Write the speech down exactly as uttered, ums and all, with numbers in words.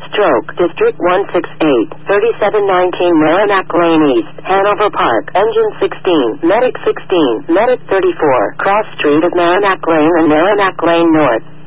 Stroke, District one sixty-eight, thirty-seven nineteen Merrimack Lane East, Hanover Park, Engine sixteen, Medic sixteen, Medic thirty-four, Cross Street of Merrimack Lane and Merrimack Lane North.